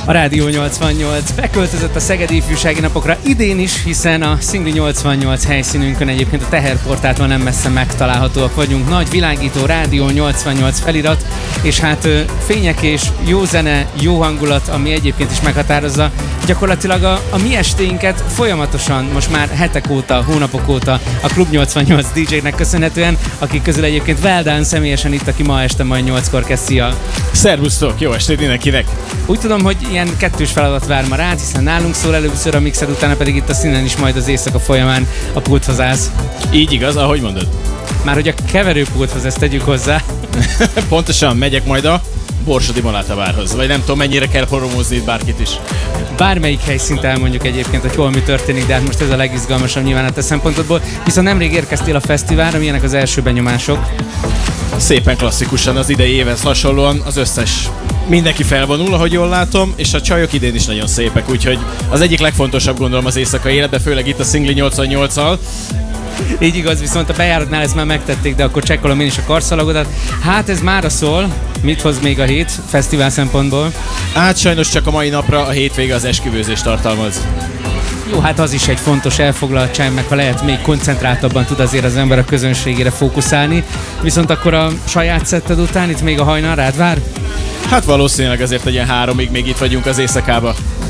A Rádió 88 beköltözött a Szegedi Ifjúsági Napokra idén is, hiszen a Szingli 88 helyszínünkön egyébként a teherportától nem messze megtalálhatóak vagyunk. Nagy világító Rádió 88 felirat, és hát fények és jó zene, jó hangulat, ami egyébként is meghatározza gyakorlatilag a mi estéinket folyamatosan, most már hetek óta, hónapok óta a Klub 88 DJ-nek köszönhetően, akik közül egyébként Veldán személyesen itt, aki ma este majd 8-kor kezd. Szia! Szervusztok, jó estét mindenkinek! Úgy tudom, hogy ilyen kettős feladat vár ma rád, hiszen nálunk szól először a mixed, utána pedig itt a színen is majd az éjszaka folyamán a pulthoz állsz. Így igaz, ahogy mondod. Már hogy a keverőpulthoz, ezt tegyük hozzá. Pontosan, megyek majd a Borsodi Monátabárhoz, vagy nem tudom, mennyire kell promózni itt bárkit is. Bármelyik helyszínt elmondjuk egyébként, hogy hol mi történik, de hát most ez a legizgalmasabb nyilván a te szempontodból. Viszont nemrég érkeztél a fesztiválra, milyenek az első benyomások? Szépen klasszikusan az idei évhez hasonlóan az összes mindenki felvonul, ahogy jól látom, és a csajok idén is nagyon szépek, úgyhogy az egyik legfontosabb gondolom az éjszakai életben, főleg itt a Szingli 88-al. Így igaz, viszont a bejáratnál ezt már megtették, de akkor csekkolom én is a karszalagodat. Hát ez mára szól, mit hoz még a hét fesztivál szempontból? Hát sajnos csak a mai napra a hétvége az esküvőzést tartalmaz. Jó, hát az is egy fontos elfoglaltság, meg ha lehet még koncentráltabban tud azért az ember a közönségére fókuszálni. Viszont akkor a saját szetted után itt még a hajnal rád vár? Hát valószínűleg azért egy ilyen 3-ig még itt vagyunk az éjszakába.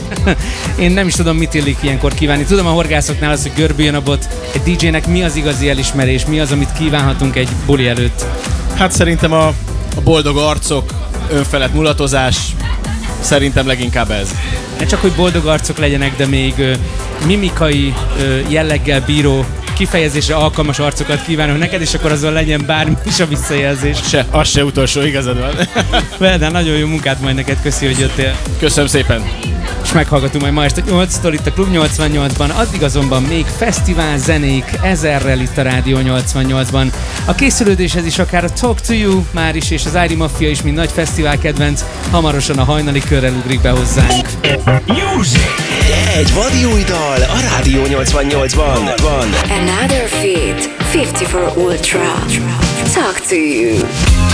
Én nem is tudom, mit illik ilyenkor kívánni. Tudom a horgászoknál az, hogy görbüljön a bot. Egy DJ-nek mi az igazi elismerés, mi az, amit kívánhatunk egy buli előtt? Hát szerintem a boldog arcok, önfelett mulatozás, szerintem leginkább ez. Ne csak, hogy boldog arcok legyenek, de még mimikai jelleggel bíró, kifejezésre alkalmas arcokat kívánok neked, és akkor azon legyen bármi is a visszajelzés. Az se utolsó, igazad van. Veldán, nagyon jó munkát majd neked, köszi, hogy jöttél. Köszönöm szépen. És meghallgatunk majd ma este 8-tól itt a Klub 88-ban, addig azonban még fesztivál zenék ezerrel itt a Rádió 88-ban. A készülődéshez is akár a Talk to You már is, és az Irie Mafia is, mint nagy fesztivál kedvenc, hamarosan a hajnali körrel ugrik be hozzánk. Egy vadi új dal a Rádió 88-ban. Another feat, 54 Ultra. Talk to You.